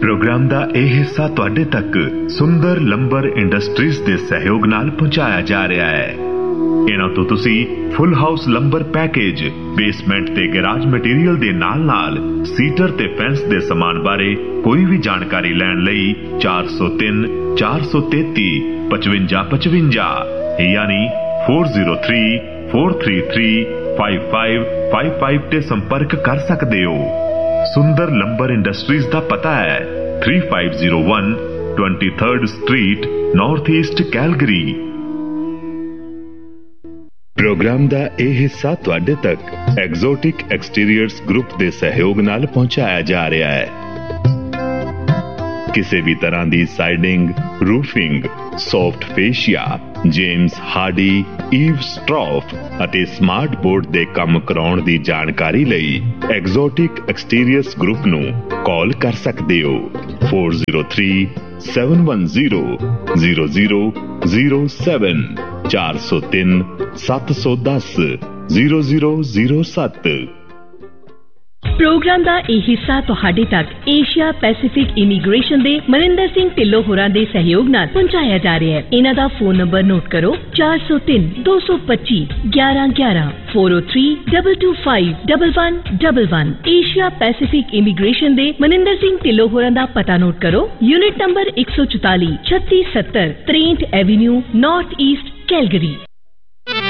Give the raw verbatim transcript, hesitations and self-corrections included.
Programme का यह हिस्सा तुहाडे तक सुंदर लंबर इंडस्ट्रीज के सहयोग नाल पहुंचाया जा रहा है। इन्हां तो तुसी full house lumbar package, basement ते गैराज मटीरियल दे नाल नाल सीटर ते फेंस दे समान बारे कोई भी जानकारी लैण लई चार सौ तीन चार सौ तेती पचवंजा पचवंजा यानी four zero three four three three five five five five ते संपर्क कर सकते हो। सुंदर लंबर इंडस्ट्रीज का पता है three five zero one twenty third street north east Calgary. Programme का यह हिस्सा तुहाडे तक एग्जोटिक एक्सटीरियर्स ग्रुप के सहयोग नाल पहुंचाया जा रहा है। किसी भी तरह की siding, roofing, soft fascia, James Hardy, ewe स्ट्रॉफ ਅਤੇ स्मार्ट बोर्ड ਦੇ ਕੰਮ ਕਰਾਉਣ ਦੀ ਜਾਣਕਾਰੀ ਲਈ ਐਗਜ਼ੋਟਿਕ ਐਕਸਟੀਰੀਅਰਸ ਗਰੁੱਪ ਨੂੰ ਕਾਲ ਕਰ ਸਕਦੇ ਹੋ four zero three seven one zero zero zero zero seven चार सौ तीन सात सौ दस जीरो जीरो जीरो सात। प्रोग्राम का यह हिस्सा तुहाडे तक एशिया पैसिफिक इमीग्रेशन दे मनिंदर सिंह ढिल्लों होरां दे सहयोग नाल पहुंचाया जा रहा है। इन्हां दा फोन नंबर नोट करो चार सौ तीन दो सौ पच्ची ग्यारह ग्यारह four O three double two five double one double one. Asia Pacific immigration दे मनिंदर सिंह ढिल्लों होरां दा पता नोट करो यूनिट नंबर एक सौ चौताली छत्तीस सत्तर त्रेंठ एवेन्यू नॉर्थ ईस्ट कैलगरी।